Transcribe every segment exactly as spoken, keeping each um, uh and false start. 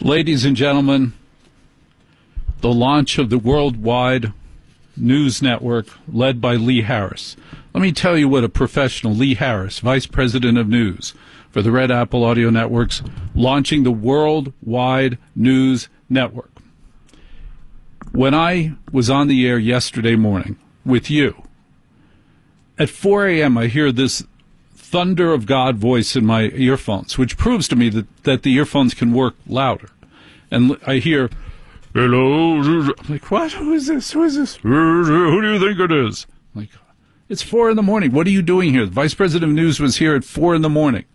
Ladies and gentlemen, the launch of the worldwide news network led by Lee Harris. Let me tell you what a professional, Lee Harris, Vice President of News for the Red Apple Audio Networks, launching the worldwide news network. When I was on the air yesterday morning with you, at four a.m. I hear this thunder of God voice in my earphones, which proves to me that, that the earphones can work louder. And I hear, hello, I'm like, what? Who is this? Who is this? Who do you think it is? I'm like, it's four in the morning. What are you doing here? The Vice President of News was here at four in the morning.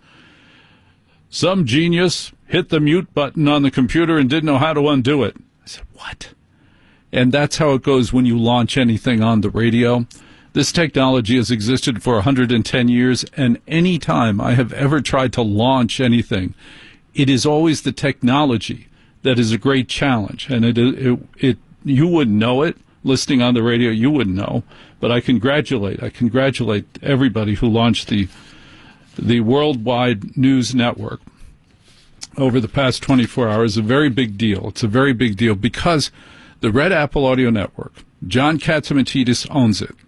Some genius hit the mute button on the computer and didn't know how to undo it. I said, what? And that's how it goes when you launch anything on the radio. This technology has existed for one hundred ten years, and any time I have ever tried to launch anything, it is always the technology that is a great challenge. And it, it, it you wouldn't know it. Listening on the radio, you wouldn't know. But I congratulate, I congratulate everybody who launched the the worldwide news network over the past twenty-four hours. A very big deal. It's a very big deal because the Red Apple Audio Network, John Catsimatidis owns it.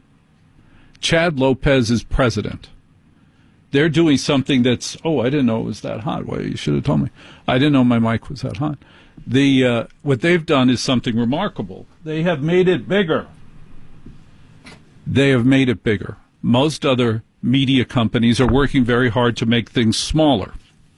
Chad Lopez is president. They're doing something that's, oh, I didn't know it was that hot. Well, you should have told me. I didn't know my mic was that hot. The uh, what they've done is something remarkable. They have made it bigger. They have made it bigger. Most other media companies are working very hard to make things smaller.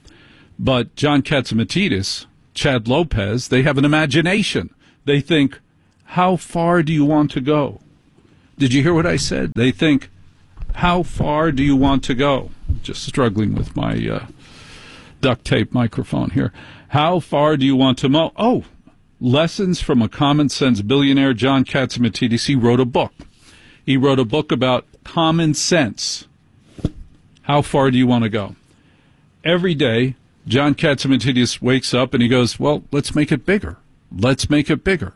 But John Catsimatidis, Chad Lopez, they have an imagination. They think, how far do you want to go? Did you hear what I said? They think, how far do you want to go? Just struggling with my uh, duct tape microphone here. How far do you want to mo? Oh, lessons from a common sense billionaire, John Catsimatidis. He wrote a book. He wrote a book about common sense. How far do you want to go? Every day, John Catsimatidis wakes up and he goes, well, let's make it bigger. Let's make it bigger.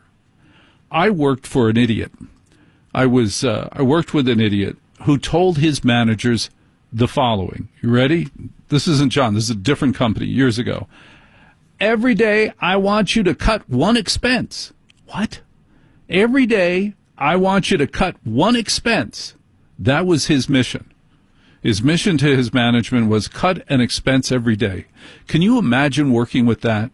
I worked for an idiot. I was uh, I worked with an idiot who told his managers the following. You ready? This isn't John. This is a different company years ago. Every day, I want you to cut one expense. What? Every day, I want you to cut one expense. That was his mission. His mission to his management was cut an expense every day. Can you imagine working with that?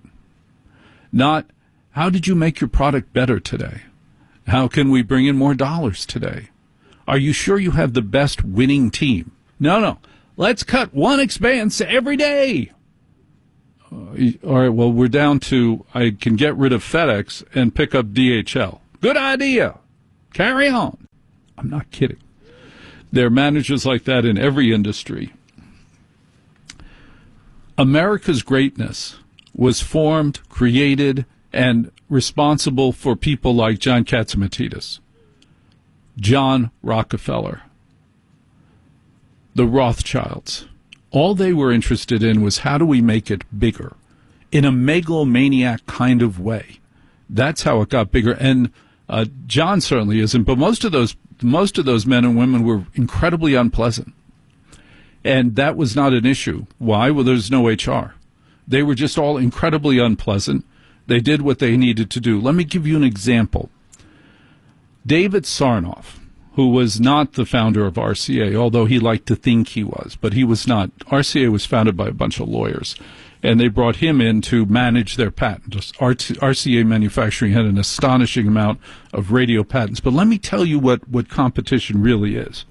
Not, how did you make your product better today? How can we bring in more dollars today? Are you sure you have the best winning team? No, no. Let's cut one expense every day. Uh, all right, well, we're down to I can get rid of FedEx and pick up D H L. Good idea. Carry on. I'm not kidding. There are managers like that in every industry. America's greatness was formed, created, and responsible for people like John Catsimatidis, John Rockefeller, the Rothschilds. All they were interested in was how do we make it bigger in a megalomaniac kind of way. That's how it got bigger. And uh, John certainly isn't, but most of those most of those men and women were incredibly unpleasant. And that was not an issue. Why? Well, there's no H R. They were just all incredibly unpleasant. They did what they needed to do. Let me give you an example. David Sarnoff, who was not the founder of R C A, although he liked to think he was, but he was not. R C A was founded by a bunch of lawyers, and they brought him in to manage their patents. R C A Manufacturing had an astonishing amount of radio patents. But let me tell you what, what competition really is.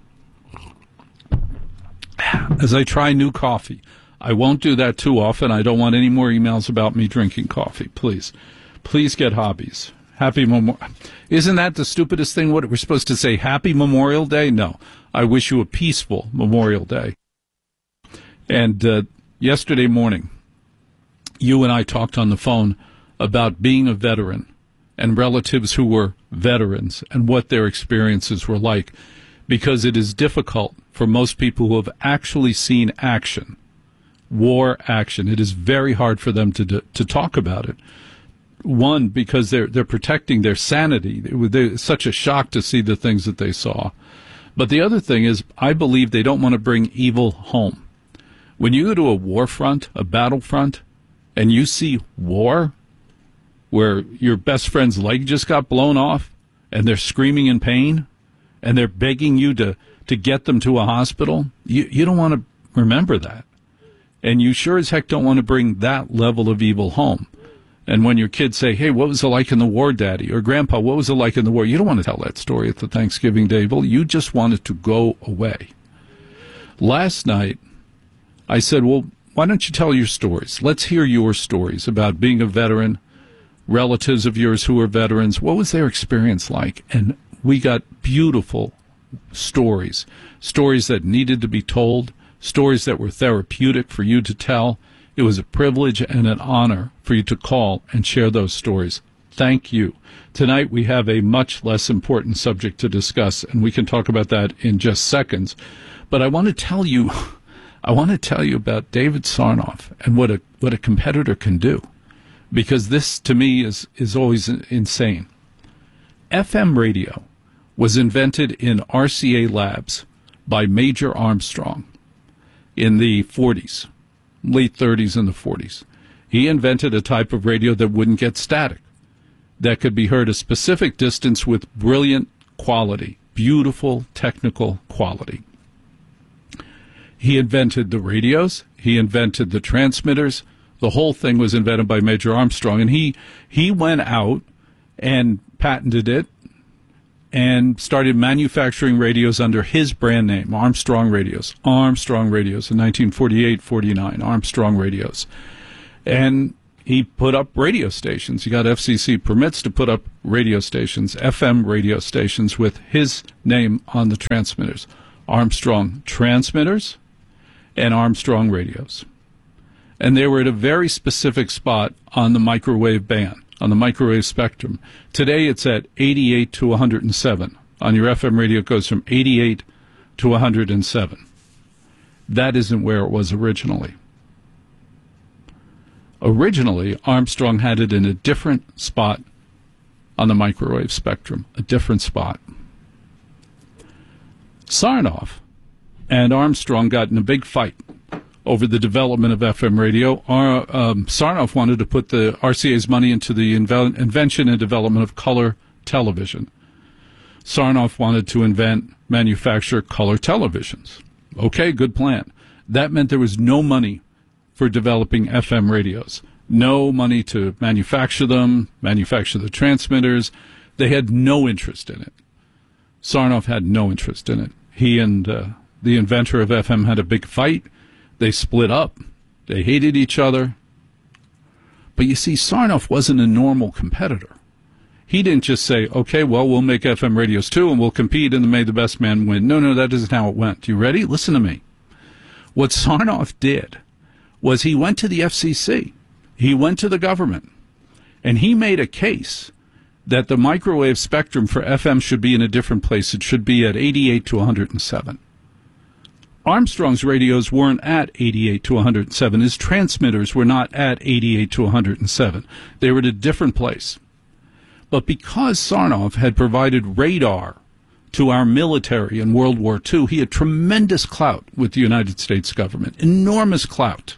As I try new coffee, I won't do that too often. I don't want any more emails about me drinking coffee. Please. Please get hobbies. Happy Memorial. Isn't that the stupidest thing? What we're supposed to say? Happy Memorial Day? No. I wish you a peaceful Memorial Day. And uh, yesterday morning, you and I talked on the phone about being a veteran and relatives who were veterans and what their experiences were like, because it is difficult for most people who have actually seen action, war action. It is very hard for them to do, to talk about it. One, because they're they're protecting their sanity. It was they, such a shock to see the things that they saw. But the other thing is, I believe they don't want to bring evil home. When you go to a war front, a battlefront, and you see war where your best friend's leg just got blown off and they're screaming in pain and they're begging you to, to get them to a hospital, you, you don't want to remember that. And you sure as heck don't want to bring that level of evil home. And when your kids say, hey, what was it like in the war, Daddy? Or Grandpa, what was it like in the war? You don't want to tell that story at the Thanksgiving table. You just want it to go away. Last night, I said, well, why don't you tell your stories? Let's hear your stories about being a veteran, relatives of yours who are veterans. What was their experience like? And we got beautiful stories, stories that needed to be told, stories that were therapeutic for you to tell. It was a privilege and an honor for you to call and share those stories. Thank you. Tonight we have a much less important subject to discuss, and we can talk about that in just seconds. But I want to tell you, I want to tell you about David Sarnoff and what a what a competitor can do, because this to me is is always insane. F M radio was invented in R C A Labs by Major Armstrong in the forties, late thirties and the forties. He invented a type of radio that wouldn't get static, that could be heard a specific distance with brilliant quality, beautiful technical quality. He invented the radios. He invented the transmitters. The whole thing was invented by Major Armstrong, and he he went out and patented it and started manufacturing radios under his brand name, Armstrong Radios. Armstrong Radios in nineteen forty-eight forty-nine, Armstrong Radios. And he put up radio stations. He got F C C permits to put up radio stations, F M radio stations with his name on the transmitters. Armstrong Transmitters and Armstrong Radios. And they were at a very specific spot on the microwave band, on the microwave spectrum. Today it's at eighty-eight to one hundred seven. On your F M radio, it goes from eighty-eight to one hundred seven. That isn't where it was originally. Originally, Armstrong had it in a different spot on the microwave spectrum, a different spot. Sarnoff and Armstrong got in a big fight over the development of F M radio. Our, um, Sarnoff wanted to put the R C A's money into the inve- invention and development of color television. Sarnoff wanted to invent, manufacture color televisions. Okay, good plan. That meant there was no money for developing F M radios. No money to manufacture them, manufacture the transmitters. They had no interest in it. Sarnoff had no interest in it. He and uh, the inventor of F M had a big fight. They split up. They hated each other. But you see, Sarnoff wasn't a normal competitor. He didn't just say, okay, well, we'll make F M radios too, and we'll compete, and may the best man win. No, no, that isn't how it went. You ready? Listen to me. What Sarnoff did was he went to the F C C. He went to the government, and he made a case that the microwave spectrum for F M should be in a different place. It should be at eighty-eight to one hundred seven. Armstrong's radios weren't at eighty-eight to one hundred seven. His transmitters were not at eighty-eight to one hundred seven. They were at a different place. But because Sarnoff had provided radar to our military in World War Two, he had tremendous clout with the United States government, enormous clout.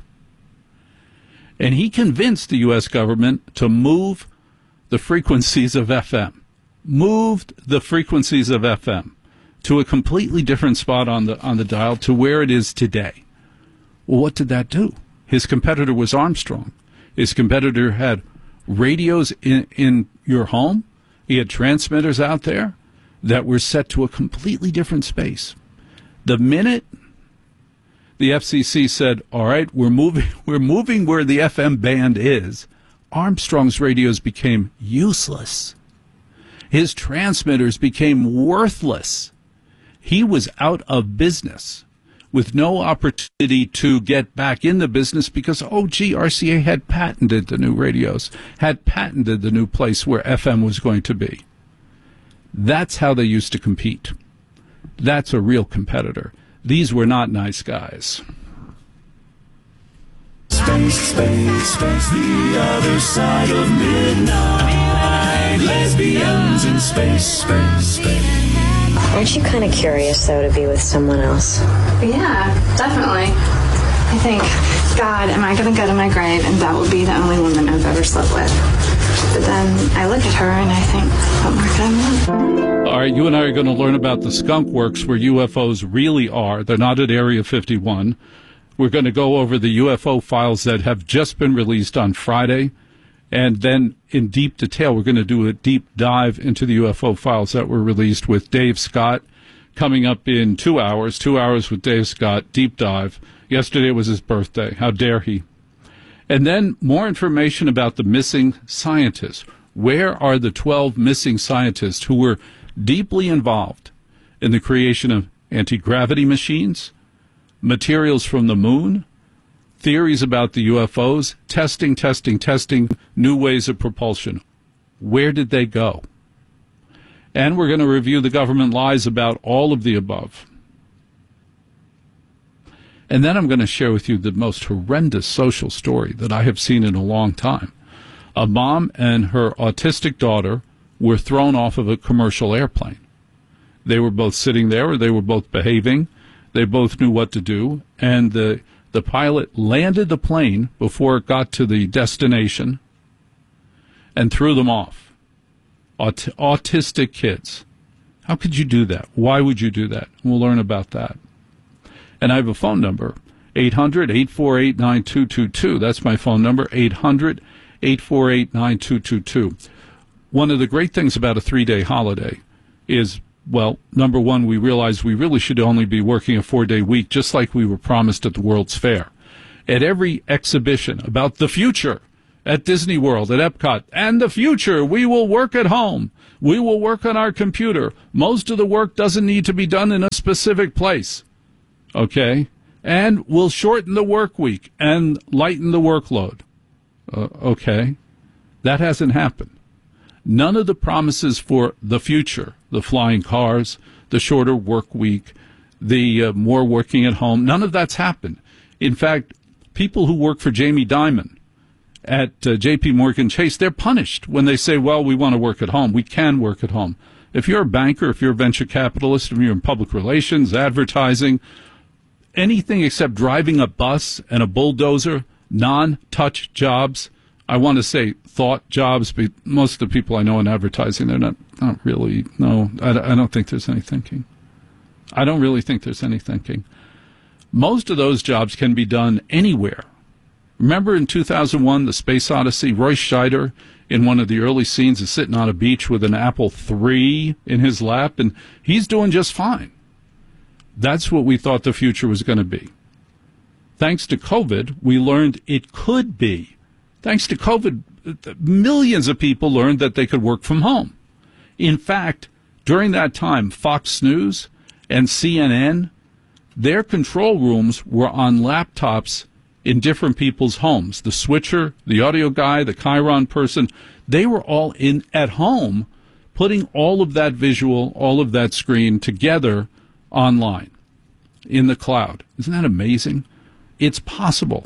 And he convinced the U S government to move the frequencies of F M, moved the frequencies of F M to a completely different spot on the on the dial to where it is today. Well, what did that do? His competitor was Armstrong. His competitor had radios in, in your home. He had transmitters out there that were set to a completely different space. The minute the F C C said, all right, we're moving, we're moving where the F M band is, Armstrong's radios became useless. His transmitters became worthless. He was out of business with no opportunity to get back in the business because, oh, gee, R C A had patented the new radios, had patented the new place where F M was going to be. That's how they used to compete. That's a real competitor. These were not nice guys. Space, space, space, the other side of midnight. Lesbians in space, space, space. Aren't you kind of curious, though, to be with someone else? Yeah, definitely. I think God, am I going to go to my grave and that will be the only woman I've ever slept with? But then I look at her and I think, what more could I want? All right, you and I are going to learn about the skunk works where U F Os really are. They're not at Area fifty-one. We're going to go over the U F O files that have just been released on Friday. And then in deep detail, we're going to do a deep dive into the U F O files that were released with Dave Scott coming up in two hours. Two hours with Dave Scott, deep dive. Yesterday was his birthday. How dare he? And then more information about the missing scientists. Where are the twelve missing scientists who were deeply involved in the creation of anti-gravity machines, materials from the moon, theories about the U F Os, testing, testing, testing, new ways of propulsion? Where did they go? And we're going to review the government lies about all of the above. And then I'm going to share with you the most horrendous social story that I have seen in a long time. A mom and her autistic daughter were thrown off of a commercial airplane. They were both sitting there, or they were both behaving. They both knew what to do, and the The pilot landed the plane before it got to the destination and threw them off. Aut- autistic kids. How could you do that? Why would you do that? We'll learn about that. And I have a phone number, eight hundred, eight four eight, nine two two two. That's my phone number, eight hundred, eight four eight, nine two two two. One of the great things about a three-day holiday is, well, number one, we realize we really should only be working a four-day week, just like we were promised at the World's Fair. At every exhibition about the future at Disney World, at Epcot, and the future, we will work at home. We will work on our computer. Most of the work doesn't need to be done in a specific place. Okay? And we'll shorten the work week and lighten the workload. Uh, okay? That hasn't happened. None of the promises for the future, the flying cars, the shorter work week, the uh, more working at home, none of that's happened. In fact, people who work for Jamie Dimon at uh, J P Morgan Chase, they're punished when they say, well, we want to work at home. We can work at home. If you're a banker, if you're a venture capitalist, if you're in public relations, advertising, anything except driving a bus and a bulldozer, non-touch jobs, I want to say thought jobs, but most of the people I know in advertising, they're not, not really, no, I, I don't think there's any thinking. I don't really think there's any thinking. Most of those jobs can be done anywhere. Remember in two thousand one, the Space Odyssey, Roy Scheider in one of the early scenes is sitting on a beach with an Apple three in his lap, and he's doing just fine. That's what we thought the future was going to be. Thanks to COVID, we learned it could be. Thanks to COVID, millions of people learned that they could work from home. In fact, during that time, Fox News and C N N, their control rooms were on laptops in different people's homes. The switcher, the audio guy, the Chiron person, they were all in at home putting all of that visual, all of that screen together online in the cloud. Isn't that amazing? It's possible.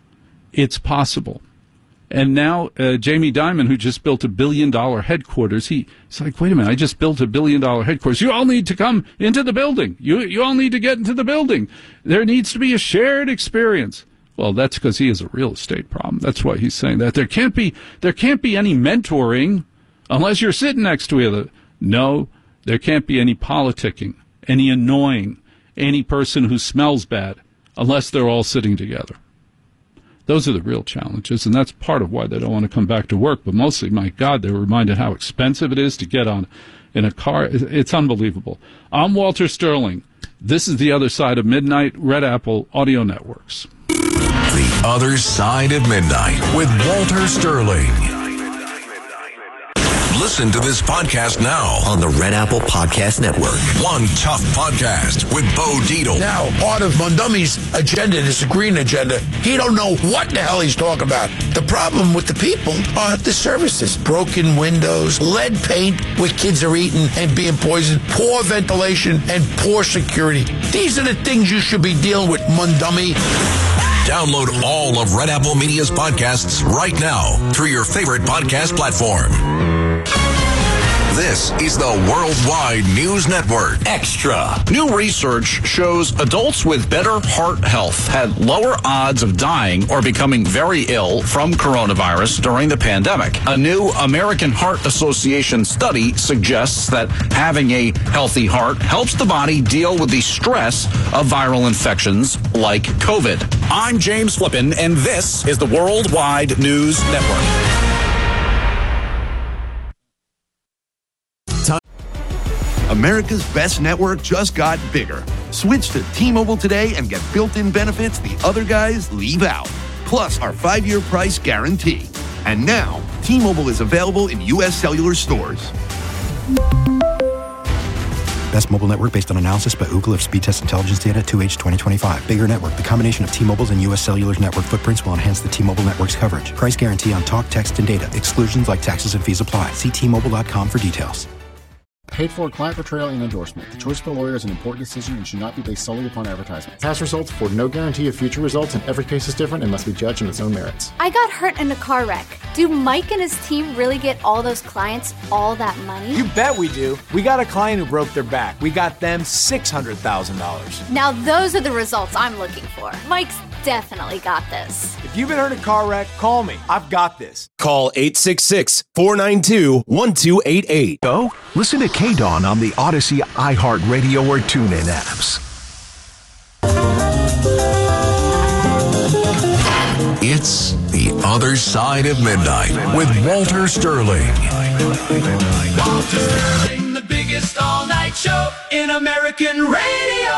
It's possible. And now uh, Jamie Dimon, who just built a billion-dollar headquarters, he, he's like, wait a minute, I just built a billion-dollar headquarters. You all need to come into the building. You you all need to get into the building. There needs to be a shared experience. Well, that's because he has a real estate problem. That's why he's saying that. There can't be there can't be any mentoring unless you're sitting next to each other. No, there can't be any politicking, any annoying, any person who smells bad unless they're all sitting together. Those are the real challenges, and that's part of why they don't want to come back to work. But mostly, my God, they're reminded how expensive it is to get on in a car. It's unbelievable. I'm Walter Sterling. This is The Other Side of Midnight, Red Apple Audio Networks. The Other Side of Midnight with Walter Sterling. Listen to this podcast now on the Red Apple Podcast Network. One Tough Podcast with Bo Dietl. Now, part of Mondami's agenda, this green agenda, he don't know what the hell he's talking about. The problem with the people are the services. Broken windows, lead paint where kids are eating and being poisoned, poor ventilation, and poor security. These are the things you should be dealing with, Mondami. Download all of Red Apple Media's podcasts right now through your favorite podcast platform. This is the Worldwide News Network. Extra. New research shows adults with better heart health had lower odds of dying or becoming very ill from coronavirus during the pandemic. A new American Heart Association study suggests that having a healthy heart helps the body deal with the stress of viral infections like COVID. I'm James Flippin, and this is the Worldwide News Network. America's best network just got bigger. Switch to T-Mobile today and get built-in benefits the other guys leave out. Plus our five-year price guarantee. And now, T-Mobile is available in U S cellular stores. Best mobile network based on analysis by Ookla of speed test intelligence data two H twenty twenty-five. Bigger network. The combination of T-Mobile's and U S Cellular's network footprints will enhance the T-Mobile network's coverage. Price guarantee on talk, text, and data. Exclusions like taxes and fees apply. See T Mobile dot com for details. Paid for client portrayal and endorsement. The choice of a lawyer is an important decision and should not be based solely upon advertisement. Past results afford no guarantee of future results, and every case is different and must be judged on its own merits. I got hurt in a car wreck. Do Mike and his team really get all those clients all that money? You bet we do. We got a client who broke their back. We got them six hundred thousand dollars. Now those are the results I'm looking for. Mike's definitely got this. If you've been hurt in a car wreck, call me. I've got this. Call eight six six, four nine two, one two eight eight. Go listen to K-Dawn on the Odyssey, iHeartRadio, or TuneIn apps. It's The Other Side of Midnight with Walter Sterling. Walter Sterling, the biggest all-night show in American radio.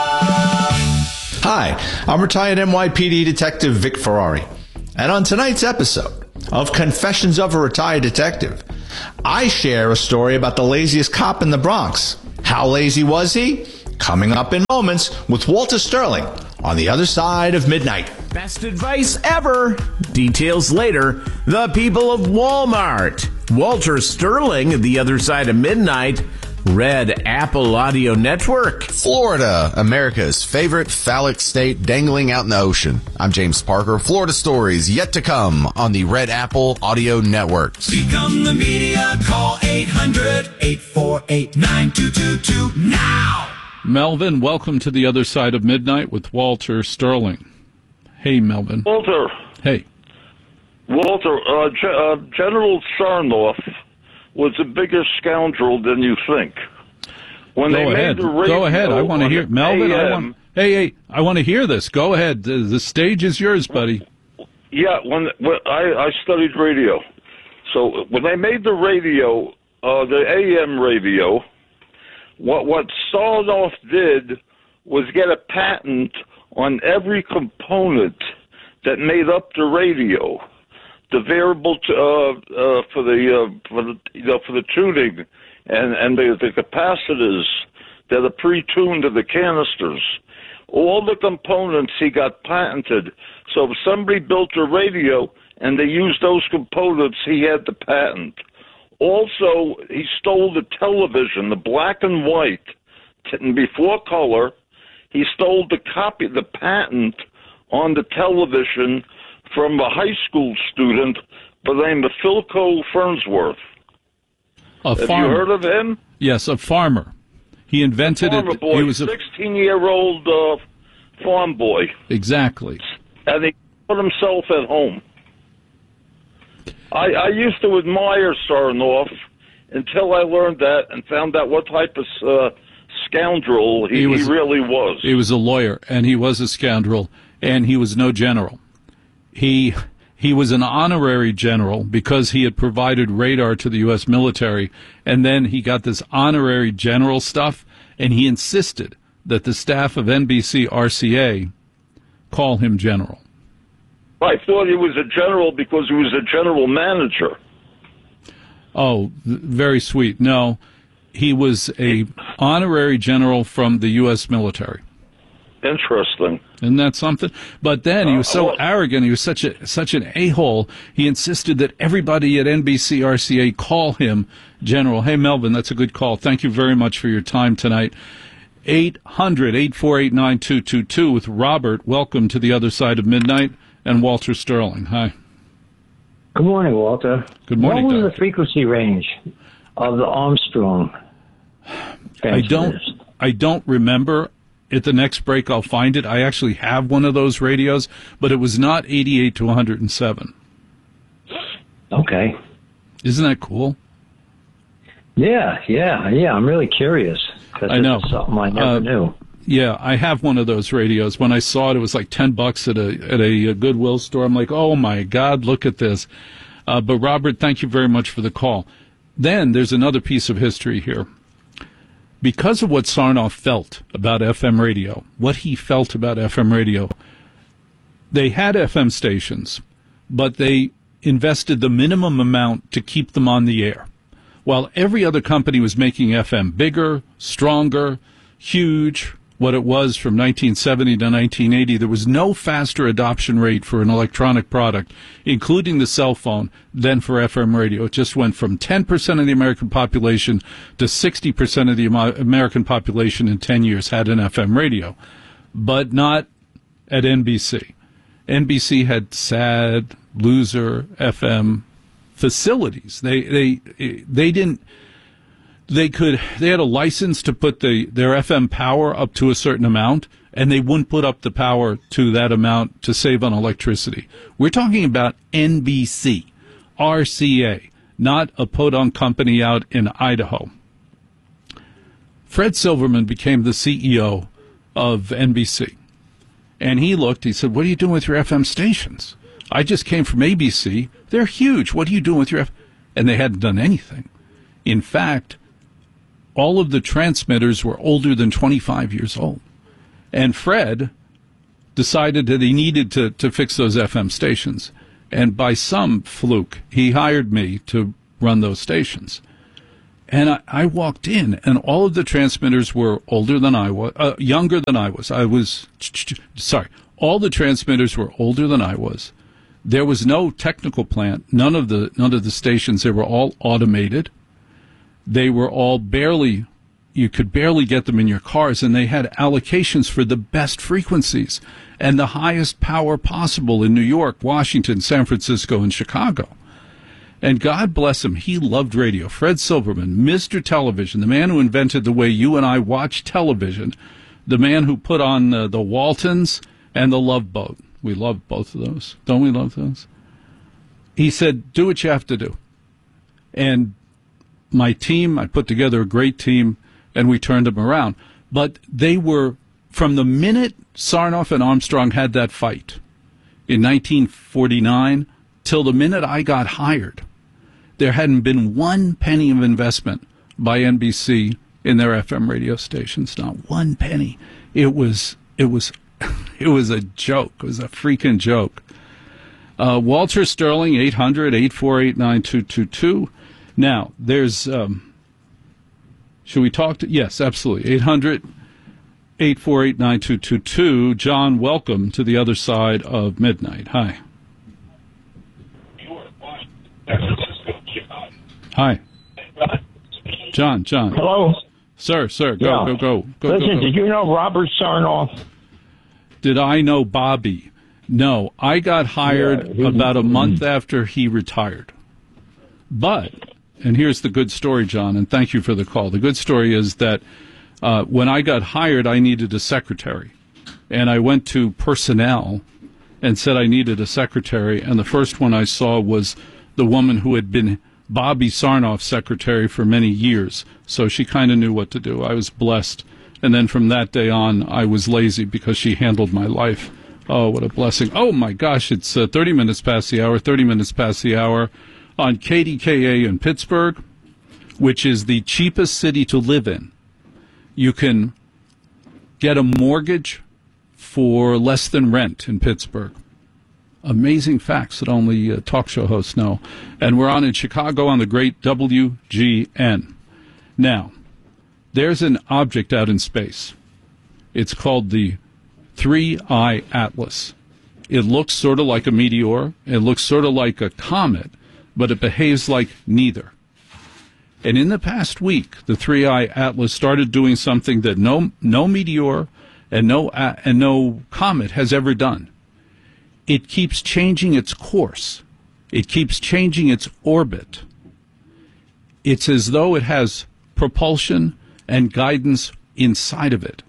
Hi, I'm retired N Y P D Detective Vic Ferrari. And on tonight's episode of Confessions of a Retired Detective, I share a story about the laziest cop in the Bronx. How lazy was he? Coming up in moments with Walter Sterling on The Other Side of Midnight. Best advice ever. Details later. The people of Walmart. Walter Sterling, The Other Side of Midnight. Red Apple Audio Network. Florida, America's favorite phallic state dangling out in the ocean. I'm James Parker. Florida stories yet to come on the Red Apple Audio Network. Become the media. Call eight hundred, eight four eight, nine two two two now. Melvin, welcome to The Other Side of Midnight with Walter Sterling. Hey, Melvin. Walter. Hey. Walter, uh, G- uh, General Sarnoff was a bigger scoundrel than you think. When Go they ahead. made the radio Go ahead. I want to hear. Melvin, I want. Hey, hey, I want to hear this. Go ahead. The, the stage is yours, buddy. Yeah, when, when I, I studied radio. So when they made the radio, uh, the A M radio, what, what Sarnoff did was get a patent on every component that made up the radio. The variable t- uh, uh, for the uh, for the you know for the tuning and and the, the capacitors that are pre-tuned to the canisters, all the components he got patented. So if somebody built a radio and they used those components, he had the patent. Also, he stole the television, the black and white, t- before color. He stole the copy, the patent on the television from a high school student by the name of Philco Fernsworth. A Have farmer. you heard of him? Yes, a farmer. He invented farmer it. Boy, he was a sixteen-year-old uh, farm boy. Exactly. And he put himself at home. I, I used to admire Sarnoff until I learned that and found out what type of uh, scoundrel he, he, was, he really was. He was a lawyer, and he was a scoundrel, and he was no general. He he was an honorary general because he had provided radar to the U S military, and then he got this honorary general stuff, and he insisted that the staff of N B C R C A call him general. I thought he was a general because he was a general manager. Oh, very sweet. No, he was a honorary general from the U S military. Interesting. Isn't that something? But then he was so uh, well, arrogant. He was such a such an a-hole. He insisted that everybody at N B C R C A call him general. Hey, Melvin, that's a good call. Thank you very much for your time tonight. eight hundred, eight four eight, nine two two two with Robert. Welcome to The Other Side of Midnight. And Walter Sterling. Hi. Good morning, Walter. Good morning, What was Doctor the frequency range? of the Armstrong I don't. I don't remember. At the next break, I'll find it. I actually have one of those radios, but it was not eighty-eight to one hundred seven. Okay. Isn't that cool? Yeah, yeah, yeah. I'm really curious. I know. It's something I never uh, knew. Yeah, I have one of those radios. When I saw it, it was like ten bucks at a at a Goodwill store. I'm like, oh my God, look at this. Uh, but Robert, thank you very much for the call. Then there's another piece of history here. Because of what Sarnoff felt about F M radio, what he felt about F M radio, they had F M stations, but they invested the minimum amount to keep them on the air. While every other company was making F M bigger, stronger, huge, what it was from nineteen seventy to nineteen eighty, there was no faster adoption rate for an electronic product, including the cell phone, than for F M radio. It just went from ten percent of the American population to sixty percent of the American population in ten years had an F M radio, but not at N B C. N B C had sad, loser F M facilities. They they they didn't. They could. They had a license to put the their F M power up to a certain amount, and they wouldn't put up the power to that amount to save on electricity. We're talking about N B C, R C A, not a podunk company out in Idaho. Fred Silverman became the C E O of N B C, and he looked. He said, "What are you doing with your F M stations? I just came from A B C. They're huge. What are you doing with your F?" And they hadn't done anything. In fact, all of the transmitters were older than twenty-five years old. And Fred decided that he needed to, to fix those F M stations. And by some fluke, he hired me to run those stations. And I, I walked in, and all of the transmitters were older than I was, uh, younger than I was. I was, sorry, all the transmitters were older than I was. There was no technical plant. None of the none of the stations, they were all automated. They were all barely, you could barely get them in your cars, and they had allocations for the best frequencies and the highest power possible in New York, Washington, San Francisco, and Chicago. And God bless him, he loved radio. Fred Silverman, Mister Television, the man who invented the way you and I watch television, the man who put on uh, the Waltons and the Love Boat. We love both of those. Don't we love those? He said, do what you have to do. And my team, I put together a great team, and we turned them around. But they were, from the minute Sarnoff and Armstrong had that fight in nineteen forty-nine till the minute I got hired, there hadn't been one penny of investment by N B C in their F M radio stations. Not one penny. It was, it was, it was a joke. It was a freaking joke. Uh, Walter Sterling, eight hundred, eight four eight, nine two two two. Now, there's, um, should we talk to, yes, absolutely, eight hundred, eight four eight, nine two two two. John, welcome to the other side of midnight. Hi. Hi. John, John. Hello? Sir, sir, go, yeah. go, go, go. Listen, go, go. did you know Robert Sarnoff? Did I know Bobby? No, I got hired yeah, he, about a month after he retired. But, and here's the good story, John, and thank you for the call. The good story is that uh, when I got hired, I needed a secretary. And I went to personnel and said I needed a secretary, and the first one I saw was the woman who had been Bobby Sarnoff's secretary for many years. So she kind of knew what to do. I was blessed. And then from that day on, I was lazy because she handled my life. Oh, what a blessing. Oh, my gosh, it's uh, thirty minutes past the hour, thirty minutes past the hour on K D K A in Pittsburgh, which is the cheapest city to live in. You can get a mortgage for less than rent in Pittsburgh. Amazing facts that only uh, talk show hosts know. And we're on in Chicago on the great W G N. Now, there's an object out in space. It's called the three I Atlas. It looks sort of like a meteor. It looks sort of like a comet, but it behaves like neither. And in the past week, the three I Atlas started doing something that no no meteor and no uh, and no comet has ever done. It keeps changing its course. It keeps changing its orbit. it's as though it has propulsion and guidance inside of it.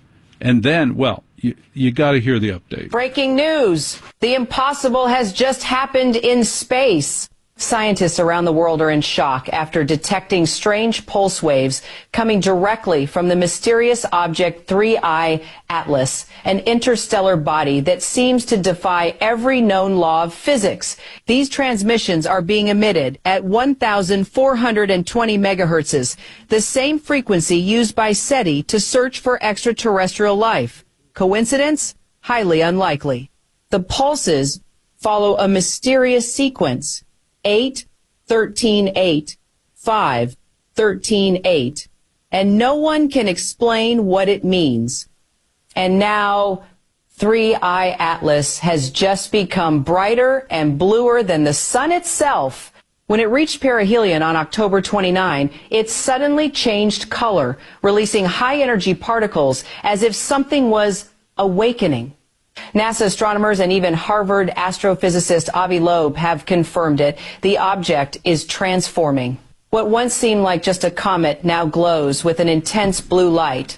And then, well, you, you got to hear the update. Breaking news. The impossible has just happened in space. Scientists around the world are in shock after detecting strange pulse waves coming directly from the mysterious object three I Atlas, an interstellar body that seems to defy every known law of physics. These transmissions are being emitted at one thousand four hundred twenty megahertzes, the same frequency used by SETI to search for extraterrestrial life. Coincidence? Highly unlikely. The pulses follow a mysterious sequence. eight, thirteen, eight, five, thirteen, eight, and no one can explain what it means. And now, three I Atlas has just become brighter and bluer than the sun itself. When it reached perihelion on October twenty-ninth, it suddenly changed color, releasing high-energy particles as if something was awakening. NASA astronomers and even Harvard astrophysicist Avi Loeb have confirmed it. The object is transforming. What once seemed like just a comet now glows with an intense blue light.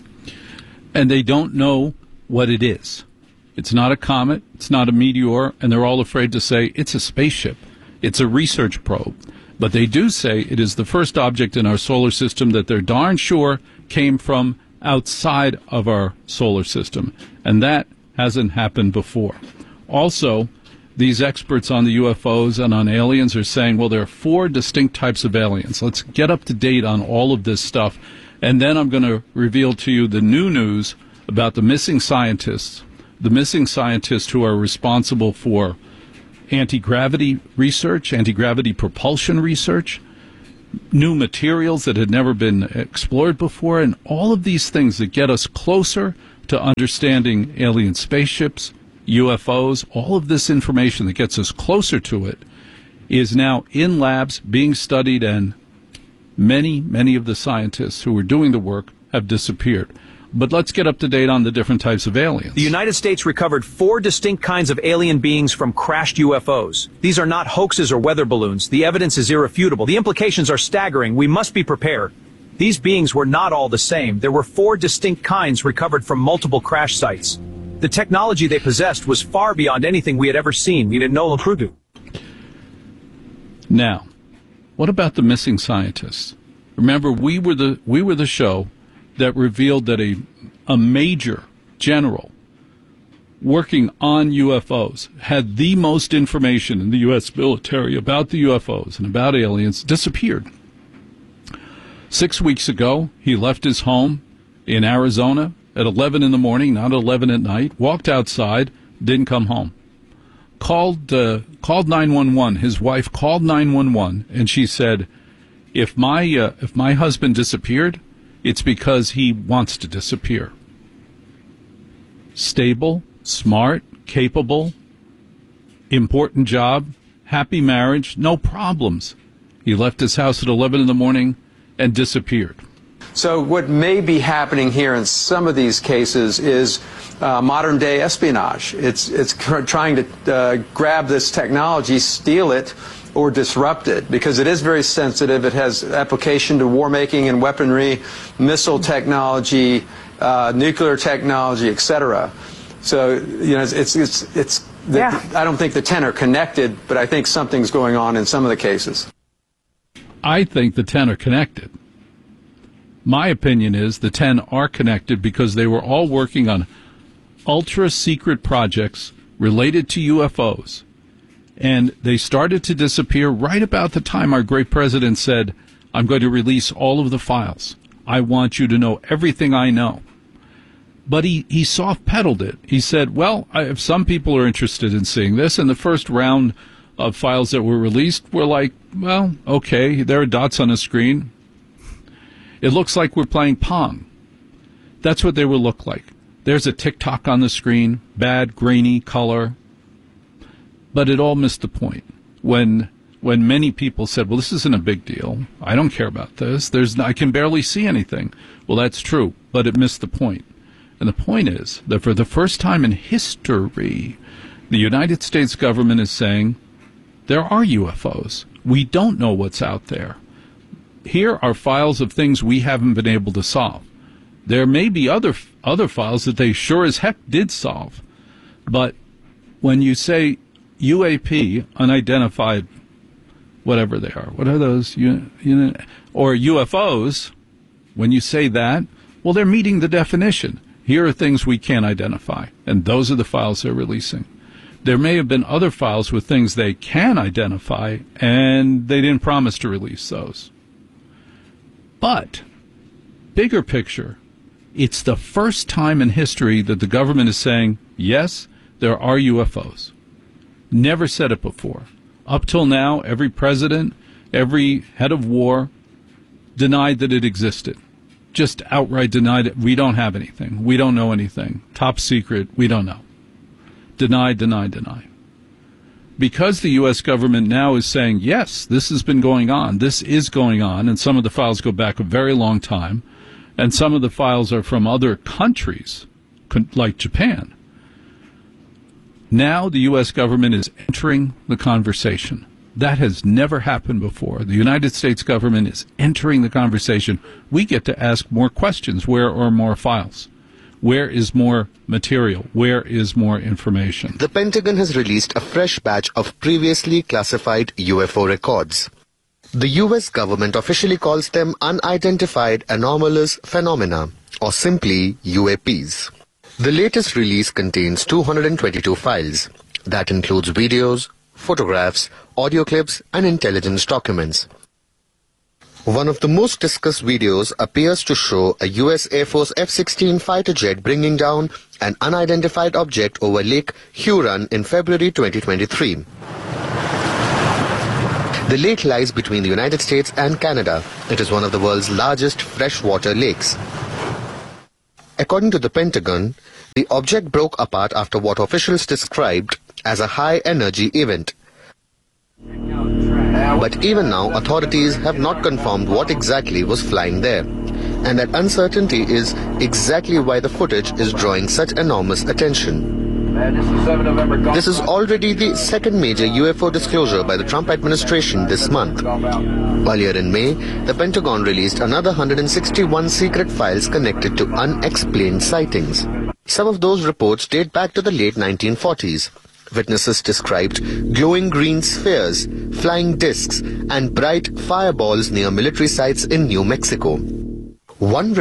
And they don't know what it is. It's not a comet, it's not a meteor, and they're all afraid to say it's a spaceship. It's a research probe. But they do say it is the first object in our solar system that they're darn sure came from outside of our solar system. And that hasn't happened before. Also, these experts on the U F Os and on aliens are saying, well, there are four distinct types of aliens. Let's get up to date on all of this stuff. And then I'm going to reveal to you the new news about the missing scientists, the missing scientists who are responsible for anti-gravity research, anti-gravity propulsion research, new materials that had never been explored before, and all of these things that get us closer to understanding alien spaceships, U F Os, all of this information that gets us closer to it is now in labs being studied, and many, many of the scientists who were doing the work have disappeared. But let's get up to date on the different types of aliens. The United States recovered four distinct kinds of alien beings from crashed U F Os. These are not hoaxes or weather balloons. The evidence is irrefutable. The implications are staggering. We must be prepared. These beings were not all the same. There were four distinct kinds recovered from multiple crash sites. The technology they possessed was far beyond anything we had ever seen. We didn't know Prudu. Now, what about the missing scientists? Remember, we were the we were the show that revealed that a a major general working on U F Os had the most information in the U S military about the U F Os and about aliens disappeared. Six weeks ago, he left his home in Arizona at eleven in the morning, not eleven at night, walked outside, didn't come home. Called uh, called nine one one. His wife called nine one one, and she said, if my uh, if my husband disappeared, it's because he wants to disappear. Stable, smart, capable, important job, happy marriage, no problems. He left his house at eleven in the morning and disappeared. So what may be happening here in some of these cases is uh, modern day espionage. It's, it's trying to uh, grab this technology, steal it, or disrupt it, because it is very sensitive. It has application to war making and weaponry, missile technology, uh, nuclear technology, et cetera. So, you know, it's, it's, it's, it's the, yeah. I don't think the ten are connected, but I think something's going on in some of the cases. I think the ten are connected. My opinion is the ten are connected because they were all working on ultra-secret projects related to U F Os. And they started to disappear right about the time our great president said, I'm going to release all of the files. I want you to know everything I know. But he, he soft-pedaled it. He said, well, I, if some people are interested in seeing this, and the first round of files that were released were like, well, okay, there are dots on a screen. It looks like we're playing Pong. That's what they will look like. There's a tick-tock on the screen, bad, grainy color. But it all missed the point. When when many people said, well, this isn't a big deal. I don't care about this. There's I can barely see anything. Well, that's true, but it missed the point. And the point is that for the first time in history, the United States government is saying, there are U F Os. We don't know what's out there. here are files of things we haven't been able to solve. There may be other other files that they sure as heck did solve. But when you say U A P, unidentified, whatever they are, what are those? You, you, or U F Os, when you say that, well, they're meeting the definition. Here are things we can't identify, and those are the files they're releasing. There may have been other files with things they can identify, and they didn't promise to release those. But, bigger picture, it's the first time in history that the government is saying, yes, there are U F Os. Never said it before. Up till now, every president, every head of war denied that it existed. Just outright denied it. We don't have anything. We don't know anything. Top secret. We don't know. Denied, denied, denied. Because the U S government now is saying, yes, this has been going on. This is going on. And some of the files go back a very long time. And some of the files are from other countries, like Japan. Now the U S government is entering the conversation. That has never happened before. The United States government is entering the conversation. We get to ask more questions. Where are more files? Where is more material? Where is more information? The Pentagon has released a fresh batch of previously classified U F O records. The U S government officially calls them unidentified anomalous phenomena, or simply U A Ps. The latest release contains two hundred twenty-two files. That includes videos, photographs, audio clips, and intelligence documents. One of the most discussed videos appears to show a U S Air Force F sixteen fighter jet bringing down an unidentified object over Lake Huron in February twenty twenty-three. The lake lies between the United States and Canada. It is one of the world's largest freshwater lakes. According to the Pentagon, the object broke apart after what officials described as a high-energy event. But even now, authorities have not confirmed what exactly was flying there. And that uncertainty is exactly why the footage is drawing such enormous attention. This is already the second major U F O disclosure by the Trump administration this month. Earlier in May, the Pentagon released another one hundred sixty-one secret files connected to unexplained sightings. Some of those reports date back to the late nineteen forties. Witnesses described glowing green spheres, flying discs, and bright fireballs near military sites in New Mexico. One